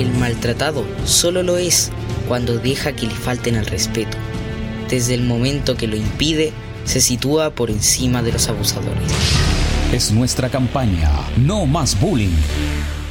El maltratado solo lo es cuando deja que le falten al respeto. Desde el momento que lo impide, se sitúa por encima de los abusadores. Es nuestra campaña No Más Bullying.